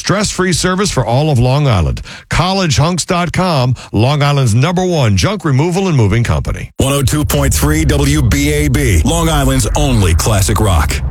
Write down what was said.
stress-free service for all of Long Island. CollegeHunks.com, Long Island's #1 junk removal and moving company. 102.3 WBAB, Long Island's only classic rock.